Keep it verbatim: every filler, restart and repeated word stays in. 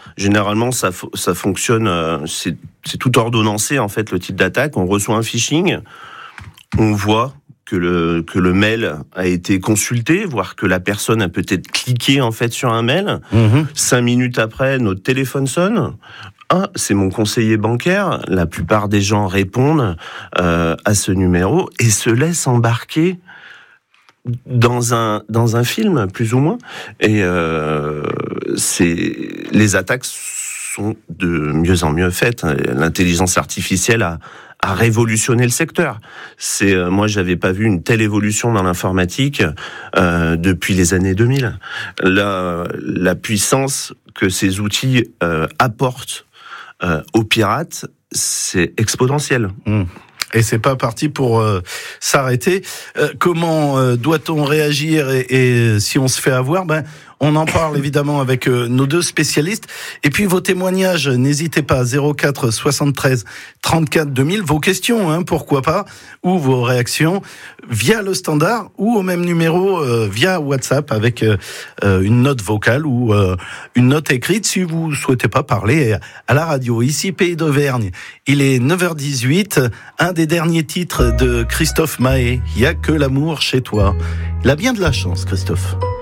Généralement, ça, ça fonctionne, euh, c'est, c'est tout ordonnancé, en fait, le type d'attaque. On reçoit un phishing, on voit que le, que le mail a été consulté, voire que la personne a peut-être cliqué, en fait, sur un mail. Mmh. Cinq minutes après, notre téléphone sonne. Ah, c'est mon conseiller bancaire. La plupart des gens répondent euh, à ce numéro et se laissent embarquer dans un dans un film, plus ou moins. Et euh, c'est les attaques sont de mieux en mieux faites. L'intelligence artificielle a a révolutionné le secteur. C'est euh, moi, j'avais pas vu une telle évolution dans l'informatique euh, depuis les années deux mille. La la puissance que ces outils euh, apportent euh, aux pirates, c'est exponentiel. Mmh. Et c'est pas parti pour euh, s'arrêter. Euh, comment euh, doit-on réagir et, et si on se fait avoir? Ben, on en parle évidemment avec euh, nos deux spécialistes. Et puis vos témoignages, n'hésitez pas, zéro quatre soixante-treize trente-quatre deux mille, vos questions, hein, pourquoi pas, ou vos réactions via le standard ou au même numéro euh, via WhatsApp avec euh, une note vocale ou euh, une note écrite si vous souhaitez pas parler à la radio. Ici Pays d'Auvergne, il est neuf heures dix-huit, un des derniers titres de Christophe Maé, Il y a que l'amour chez toi. Il a bien de la chance, Christophe.